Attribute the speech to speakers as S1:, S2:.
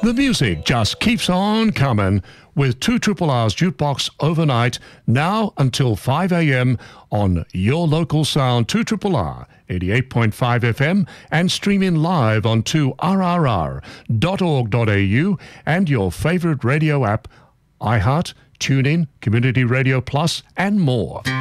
S1: The music just keeps on coming with 2RRR's Jukebox overnight, now until 5 a.m. on your local sound 2RRR 88.5 FM and streaming live on 2rrr.org.au and your favourite radio app, iHeart, TuneIn, Community Radio Plus and more.